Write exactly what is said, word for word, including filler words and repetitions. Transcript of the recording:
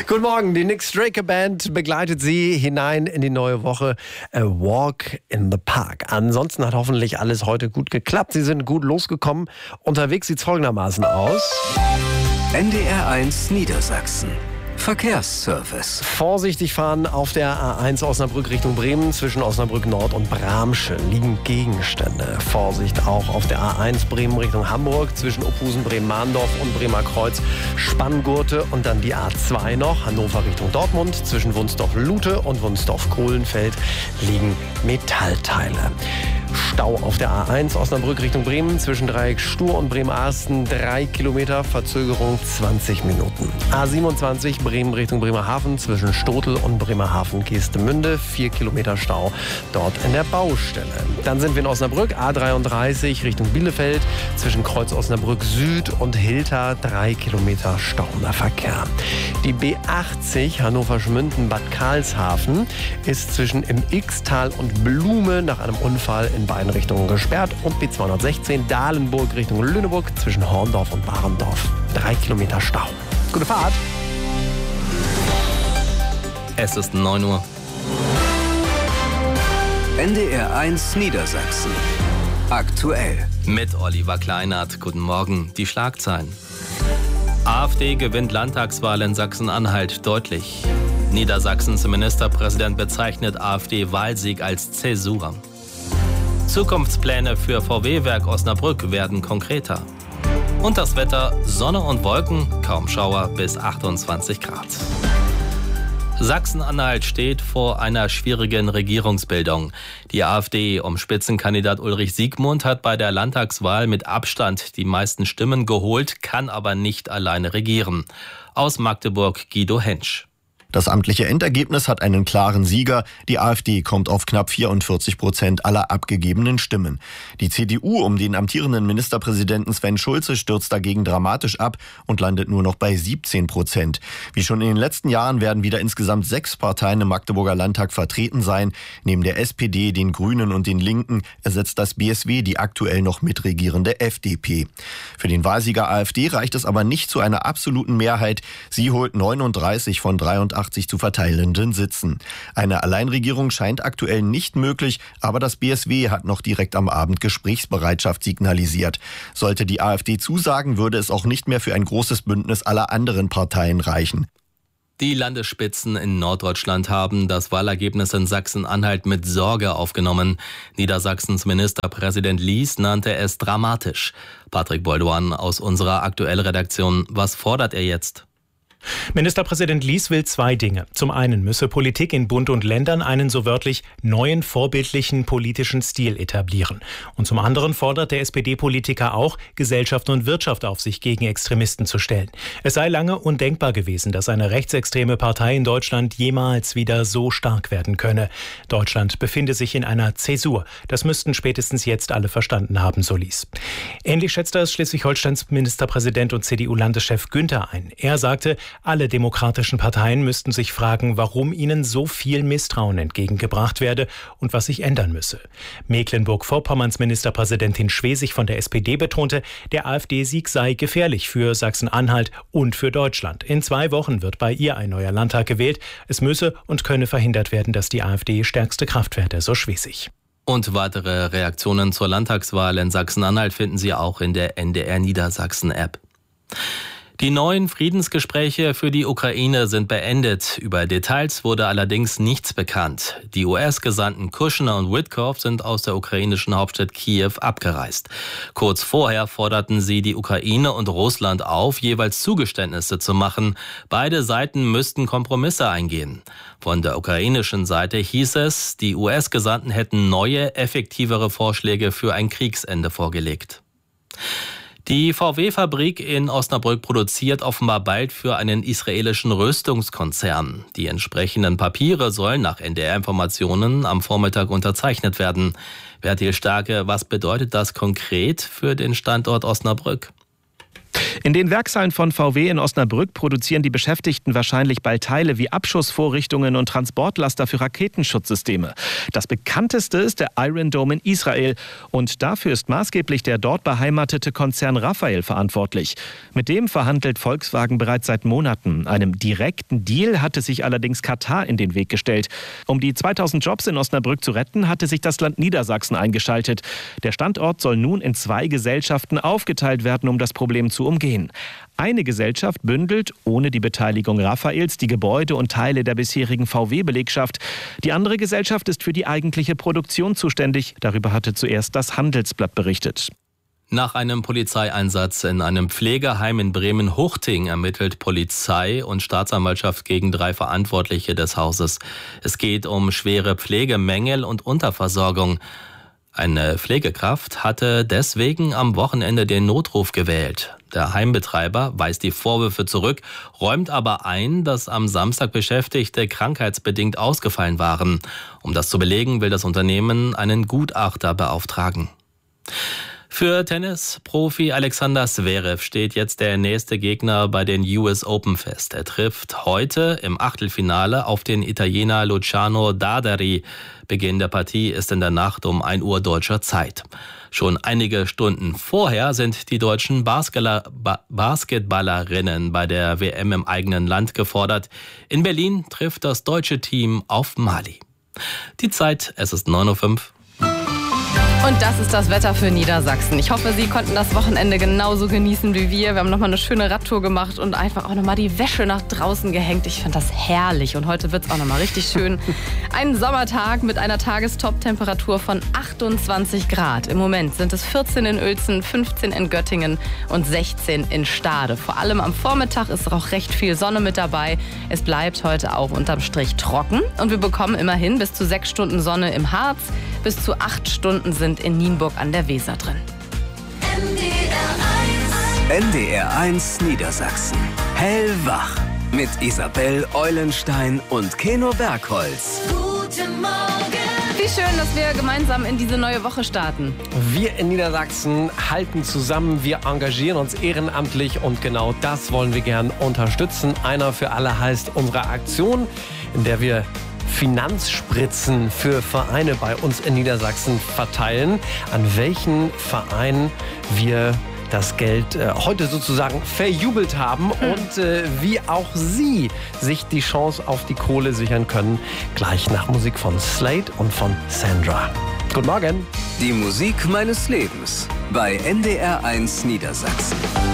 Guten Morgen, die Nick Straker Band begleitet Sie hinein in die neue Woche. A Walk in the Park. Ansonsten hat hoffentlich alles heute gut geklappt. Sie sind gut losgekommen. Unterwegs sieht es folgendermaßen aus. N D R eins Niedersachsen. Verkehrsservice. Vorsichtig fahren auf der A eins Osnabrück Richtung Bremen. Zwischen Osnabrück Nord und Bramsche liegen Gegenstände. Vorsicht auch auf der A eins Bremen Richtung Hamburg. Zwischen Ophusen, Bremen-Mahndorf und Bremer Kreuz Spanngurte. Und dann die A zwei noch. Hannover Richtung Dortmund. Zwischen Wunsdorf-Lute und Wunsdorf-Kohlenfeld liegen Metallteile. Stau auf der A eins Osnabrück Richtung Bremen. Zwischen Dreieck Stur und Bremerhaven drei Kilometer. Verzögerung zwanzig Minuten. A siebenundzwanzig Bremen Richtung Bremerhaven. Zwischen Stotel und Bremerhaven-Geestemünde. vier Kilometer Stau dort in der Baustelle. Dann sind wir in Osnabrück. A dreiunddreißig Richtung Bielefeld. Zwischen Kreuz Osnabrück Süd und Hilter drei Kilometer stauender Verkehr. Die B achtzig Hannover-Schmünden-Bad Karlshafen ist zwischen im Ixtal und Blume nach einem Unfall in beiden Richtungen gesperrt. Und B zweihundertsechzehn Dahlenburg Richtung Lüneburg zwischen Horndorf und Barendorf. Drei Kilometer Stau. Gute Fahrt! Es ist neun Uhr. N D R eins Niedersachsen. Aktuell. Mit Oliver Kleinert. Guten Morgen. Die Schlagzeilen. AfD gewinnt Landtagswahl in Sachsen-Anhalt deutlich. Niedersachsens Ministerpräsident bezeichnet AfD-Wahlsieg als Zäsur. Zukunftspläne für V W-Werk Osnabrück werden konkreter. Und das Wetter: Sonne und Wolken, kaum Schauer bis achtundzwanzig Grad. Sachsen-Anhalt steht vor einer schwierigen Regierungsbildung. Die AfD um Spitzenkandidat Ulrich Siegmund hat bei der Landtagswahl mit Abstand die meisten Stimmen geholt, kann aber nicht alleine regieren. Aus Magdeburg Guido Hensch. Das amtliche Endergebnis hat einen klaren Sieger. Die AfD kommt auf knapp vierundvierzig Prozent aller abgegebenen Stimmen. Die C D U um den amtierenden Ministerpräsidenten Sven Schulze stürzt dagegen dramatisch ab und landet nur noch bei siebzehn Prozent. Wie schon in den letzten Jahren werden wieder insgesamt sechs Parteien im Magdeburger Landtag vertreten sein. Neben der S P D, den Grünen und den Linken ersetzt das B S W die aktuell noch mitregierende F D P. Für den Wahlsieger AfD reicht es aber nicht zu einer absoluten Mehrheit. Sie holt neununddreißig von dreiundachtzig zu verteilenden Sitzen. Eine Alleinregierung scheint aktuell nicht möglich, aber das B S W hat noch direkt am Abend Gesprächsbereitschaft signalisiert. Sollte die AfD zusagen, würde es auch nicht mehr für ein großes Bündnis aller anderen Parteien reichen. Die Landesspitzen in Norddeutschland haben das Wahlergebnis in Sachsen-Anhalt mit Sorge aufgenommen. Niedersachsens Ministerpräsident Lies nannte es dramatisch. Patrick Bolduan aus unserer Aktuell-Redaktion. Was fordert er jetzt? Ministerpräsident Lies will zwei Dinge. Zum einen müsse Politik in Bund und Ländern einen so wörtlich neuen, vorbildlichen politischen Stil etablieren. Und zum anderen fordert der S P D-Politiker auch, Gesellschaft und Wirtschaft auf sich gegen Extremisten zu stellen. Es sei lange undenkbar gewesen, dass eine rechtsextreme Partei in Deutschland jemals wieder so stark werden könne. Deutschland befinde sich in einer Zäsur. Das müssten spätestens jetzt alle verstanden haben, so Lies. Ähnlich schätzte es Schleswig-Holsteins Ministerpräsident und C D U-Landeschef Günther ein. Er sagte, alle demokratischen Parteien müssten sich fragen, warum ihnen so viel Misstrauen entgegengebracht werde und was sich ändern müsse. Mecklenburg-Vorpommerns Ministerpräsidentin Schwesig von der S P D betonte, der AfD-Sieg sei gefährlich für Sachsen-Anhalt und für Deutschland. In zwei Wochen wird bei ihr ein neuer Landtag gewählt. Es müsse und könne verhindert werden, dass die AfD stärkste Kraft werde, so Schwesig. Und weitere Reaktionen zur Landtagswahl in Sachsen-Anhalt finden Sie auch in der N D R Niedersachsen-App. Die neuen Friedensgespräche für die Ukraine sind beendet. Über Details wurde allerdings nichts bekannt. Die U S-Gesandten Kushner und Witkoff sind aus der ukrainischen Hauptstadt Kiew abgereist. Kurz vorher forderten sie die Ukraine und Russland auf, jeweils Zugeständnisse zu machen. Beide Seiten müssten Kompromisse eingehen. Von der ukrainischen Seite hieß es, die U S-Gesandten hätten neue, effektivere Vorschläge für ein Kriegsende vorgelegt. Die V W-Fabrik in Osnabrück produziert offenbar bald für einen israelischen Rüstungskonzern. Die entsprechenden Papiere sollen nach N D R-Informationen am Vormittag unterzeichnet werden. Bertil Starke, was bedeutet das konkret für den Standort Osnabrück? In den Werkshallen von V W in Osnabrück produzieren die Beschäftigten wahrscheinlich bald Teile wie Abschussvorrichtungen und Transportlaster für Raketenschutzsysteme. Das bekannteste ist der Iron Dome in Israel. Und dafür ist maßgeblich der dort beheimatete Konzern Rafael verantwortlich. Mit dem verhandelt Volkswagen bereits seit Monaten. Einem direkten Deal hatte sich allerdings Katar in den Weg gestellt. Um die zweitausend Jobs in Osnabrück zu retten, hatte sich das Land Niedersachsen eingeschaltet. Der Standort soll nun in zwei Gesellschaften aufgeteilt werden, um das Problem zu umgehen. Eine Gesellschaft bündelt, ohne die Beteiligung Rafaels, die Gebäude und Teile der bisherigen V W-Belegschaft. Die andere Gesellschaft ist für die eigentliche Produktion zuständig. Darüber hatte zuerst das Handelsblatt berichtet. Nach einem Polizeieinsatz in einem Pflegeheim in Bremen-Huchting ermittelt Polizei und Staatsanwaltschaft gegen drei Verantwortliche des Hauses. Es geht um schwere Pflegemängel und Unterversorgung. Eine Pflegekraft hatte deswegen am Wochenende den Notruf gewählt. Der Heimbetreiber weist die Vorwürfe zurück, räumt aber ein, dass am Samstag Beschäftigte krankheitsbedingt ausgefallen waren. Um das zu belegen, will das Unternehmen einen Gutachter beauftragen. Für Tennisprofi Alexander Zverev steht jetzt der nächste Gegner bei den U S Open fest. Er trifft heute im Achtelfinale auf den Italiener Luciano Darderi. Beginn der Partie ist in der Nacht um ein Uhr deutscher Zeit. Schon einige Stunden vorher sind die deutschen Basketballerinnen bei der W M im eigenen Land gefordert. In Berlin trifft das deutsche Team auf Mali. Die Zeit, es ist neun Uhr fünf. Und das ist das Wetter für Niedersachsen. Ich hoffe, Sie konnten das Wochenende genauso genießen wie wir. Wir haben nochmal eine schöne Radtour gemacht und einfach auch nochmal die Wäsche nach draußen gehängt. Ich finde das herrlich und heute wird es auch nochmal richtig schön. Ein Sommertag mit einer Tagestop-Temperatur von achtundzwanzig Grad. Im Moment sind es vierzehn in Uelzen, fünfzehn in Göttingen und sechzehn in Stade. Vor allem am Vormittag ist auch recht viel Sonne mit dabei. Es bleibt heute auch unterm Strich trocken und wir bekommen immerhin bis zu sechs Stunden Sonne im Harz. Bis zu acht Stunden sind in Nienburg an der Weser drin. N D R eins Niedersachsen. Hellwach. Mit Isabel Eulenstein und Keno Bergholz. Guten Morgen. Wie schön, dass wir gemeinsam in diese neue Woche starten. Wir in Niedersachsen halten zusammen, wir engagieren uns ehrenamtlich und genau das wollen wir gern unterstützen. Einer für alle heißt unsere Aktion, in der wir Finanzspritzen für Vereine bei uns in Niedersachsen verteilen. An welchen Verein wir das Geld äh, heute sozusagen verjubelt haben hm. und äh, wie auch Sie sich die Chance auf die Kohle sichern können. Gleich nach Musik von Slade und von Sandra. Guten Morgen. Die Musik meines Lebens bei N D R eins Niedersachsen.